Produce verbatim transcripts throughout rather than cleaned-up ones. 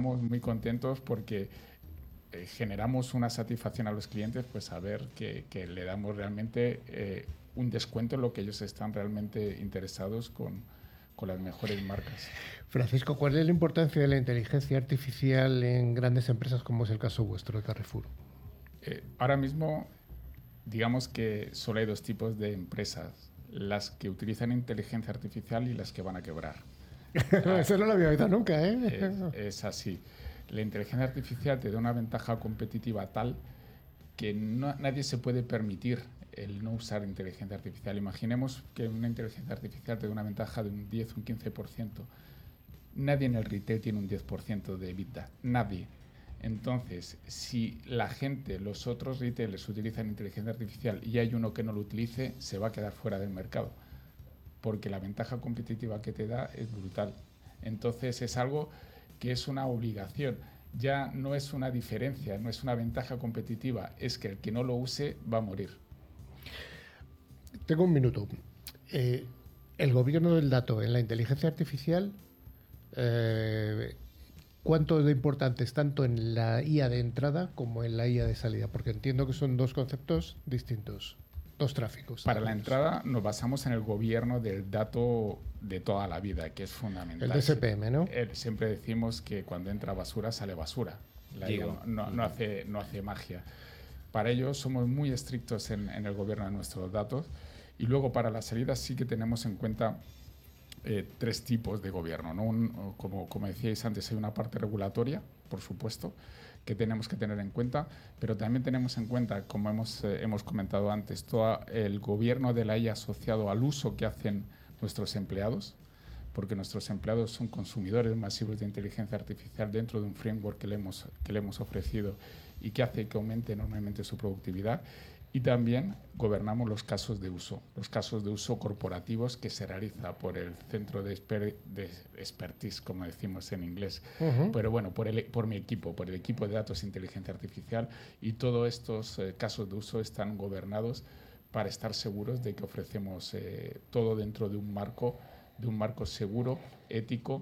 estamos muy contentos porque eh, generamos una satisfacción a los clientes, pues saber que, que le damos realmente eh, un descuento en lo que ellos están realmente interesados con, con las mejores marcas. Francisco, ¿cuál es la importancia de la inteligencia artificial en grandes empresas como es el caso vuestro de Carrefour? Eh, ahora mismo, digamos que solo hay dos tipos de empresas, las que utilizan inteligencia artificial y las que van a quebrar. Ah, eso no lo había oído nunca, ¿eh? Es, es así. La inteligencia artificial te da una ventaja competitiva tal que no, nadie se puede permitir el no usar inteligencia artificial. Imaginemos que una inteligencia artificial te da una ventaja de un diez, un quince por ciento. Nadie en el retail tiene un diez por ciento de EBITDA. Nadie. Entonces, si la gente, los otros retailers utilizan inteligencia artificial y hay uno que no lo utilice, se va a quedar fuera del mercado. Porque la ventaja competitiva que te da es brutal. Entonces, es algo que es una obligación. Ya no es una diferencia, no es una ventaja competitiva, es que el que no lo use va a morir. Tengo un minuto. Eh, el gobierno del dato en la inteligencia artificial, eh, ¿cuánto de importante es tanto en la I A de entrada como en la I A de salida? Porque entiendo que son dos conceptos distintos, dos tráficos. Para la entrada nos basamos en el gobierno del dato de toda la vida, que es fundamental. El D S P M, ¿no? Siempre decimos que cuando entra basura, sale basura. La I A no, no, hace, no hace magia. Para ello somos muy estrictos en, en el gobierno de nuestros datos. Y luego para la salida sí que tenemos en cuenta eh, tres tipos de gobierno, ¿no? Un, como, como decíais antes, hay una parte regulatoria, por supuesto, que tenemos que tener en cuenta, pero también tenemos en cuenta, como hemos, eh, hemos comentado antes, todo el gobierno de la I A asociado al uso que hacen nuestros empleados, porque nuestros empleados son consumidores masivos de inteligencia artificial dentro de un framework que le hemos, que le hemos ofrecido y que hace que aumente enormemente su productividad. Y también gobernamos los casos de uso, los casos de uso corporativos que se realiza por el centro de, exper de expertise, como decimos en inglés. Uh-huh. Pero bueno, por, el, por mi equipo, por el equipo de datos e inteligencia artificial, y todos estos eh, casos de uso están gobernados para estar seguros de que ofrecemos eh, todo dentro de un marco, de un marco seguro, ético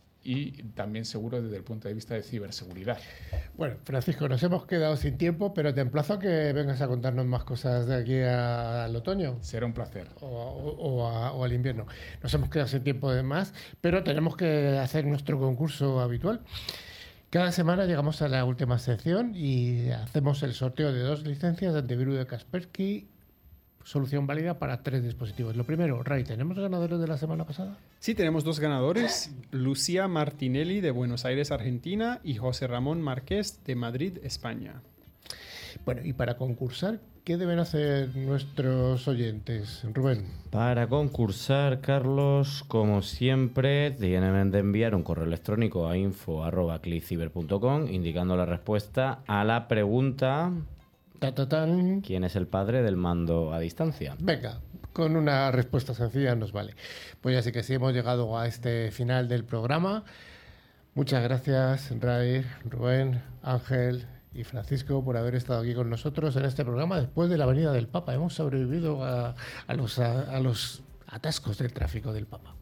y también seguro desde el punto de vista de ciberseguridad. Bueno, Francisco, nos hemos quedado sin tiempo, pero te emplazo a que vengas a contarnos más cosas de aquí a, al otoño. Será un placer. O, o, o, a, o al invierno. Nos hemos quedado sin tiempo de más, pero tenemos que hacer nuestro concurso habitual. Cada semana llegamos a la última sección y hacemos el sorteo de dos licencias de antivirus de Kaspersky, solución válida para tres dispositivos. Lo primero, Ray, ¿tenemos ganadores de la semana pasada? Sí, tenemos dos ganadores, Lucía Martinelli de Buenos Aires, Argentina, y José Ramón Márquez de Madrid, España. Bueno, y para concursar, ¿qué deben hacer nuestros oyentes, Rubén? Para concursar, Carlos, como siempre, tienen de enviar un correo electrónico a info arroba clickciber punto com indicando la respuesta a la pregunta... Ta-ta-tan. ¿Quién es el padre del mando a distancia? Venga, con una respuesta sencilla nos vale. Pues ya sí que sí, hemos llegado a este final del programa. Muchas gracias, Ray, Rubén, Ángel y Francisco, por haber estado aquí con nosotros en este programa después de la venida del Papa. Hemos sobrevivido a, a, los, a, a los atascos del tráfico del Papa.